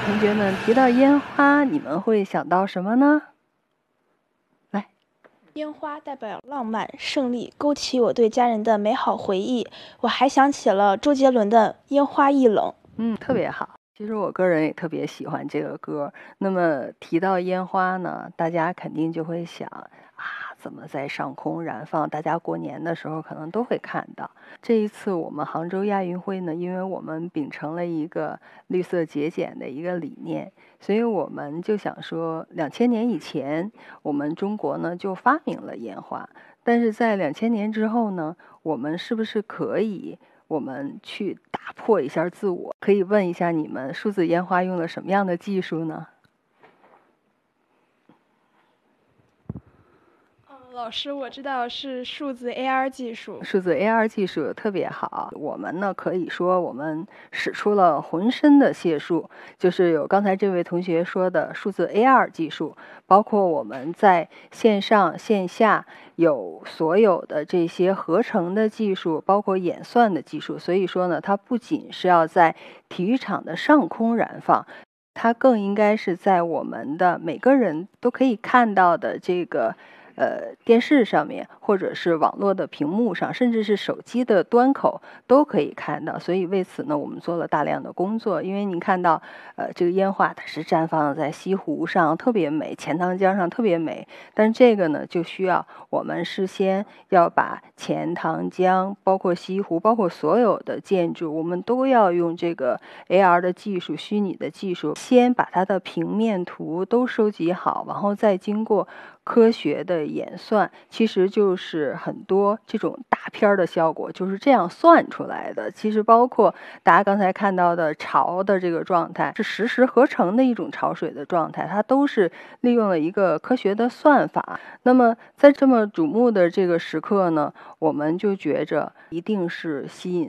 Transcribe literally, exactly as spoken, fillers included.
同学们提到烟花，你们会想到什么呢？来， 烟花代表浪漫、胜利，勾起我对家人的美好回忆。我还想起了周杰伦的《烟花易冷》。 嗯，特别好。其实我个人也特别喜欢这个歌。那么提到烟花呢，大家肯定就会想啊，怎么在上空燃放？大家过年的时候可能都会看到。这一次我们杭州亚运会呢，因为我们秉承了一个绿色节俭的一个理念，所以我们就想说，两千年以前，我们中国呢就发明了烟花，但是在两千年之后呢，我们是不是可以？我们去打破一下自我，可以问一下你们，数字烟花用了什么样的技术呢？ 老师，我知道是数字 A R 技术。 数字 A R 技术特别好，我们呢可以说我们使出了浑身的解数，就是有刚才这位同学说的数字 A R 技术，包括我们在线上线下有所有的这些合成的技术，包括演算的技术。所以说呢，它不仅是要在体育场的上空燃放，它更应该是在我们的每个人都可以看到的这个。呃，电视上面，或者是网络的屏幕上，甚至是手机的端口都可以看到。所以为此呢，我们做了大量的工作。因为您看到，呃，这个烟花它是绽放在西湖上，特别美；钱塘江上特别美。但这个呢，就需要我们事先要把钱塘江、包括西湖、包括所有的建筑，我们都要用这个 A R 的技术、虚拟的技术，先把它的平面图都收集好，然后再经过科学的演算，其实就是很多这种大片的效果就是这样算出来的。其实包括大家刚才看到的潮的这个状态，是实时合成的一种潮水的状态，它都是利用了一个科学的算法。那么在这么瞩目的这个时刻呢，我们就觉着一定是吸引